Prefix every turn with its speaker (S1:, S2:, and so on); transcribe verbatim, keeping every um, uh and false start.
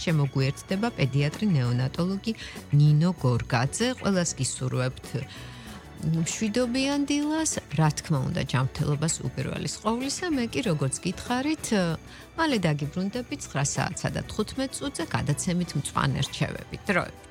S1: შემოგვიერთდება პედიატრი ნეონატოლოგი ნინო გორგაძე. ყველას გისურვებთ მშვიდობიან დილას, რა თქმა უნდა, ჯანმრთელობას უპირველეს ყოვლისა. მე კი როგორც გითხარით, მალე დაგიბრუნდებით ცხრა საათსა და თხუთმეტ წუთზე გადაცემით მწვანე რჩევებით. დროებით.